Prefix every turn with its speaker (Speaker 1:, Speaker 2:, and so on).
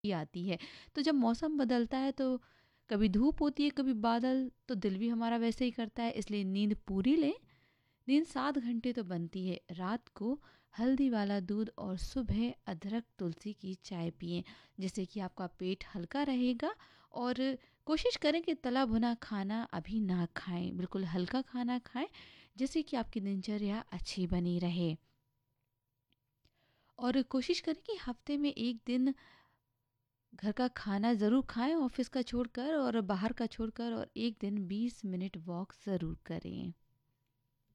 Speaker 1: ही आती है। तो जब मौसम बदलता है तो कभी धूप होती है, कभी बादल, तो दिल भी हमारा वैसे ही करता है, इसलिए नींद पूरी लें। नींद 7 घंटे तो बनती है। रात को हल्दी वाला दूध और सुबह अदरक तुलसी की चाय पिएँ, जिससे कि आपका पेट हल्का रहेगा। और कोशिश करें कि तला भुना खाना अभी ना खाएँ, बिल्कुल हल्का खाना खाएँ, जिससे कि आपकी दिनचर्या अच्छी बनी रहे। और कोशिश करें कि हफ्ते में 1 दिन घर का खाना ज़रूर खाएँ, ऑफ़िस का छोड़कर और बाहर का छोड़कर, और 1 दिन 20 मिनट वॉक ज़रूर करें।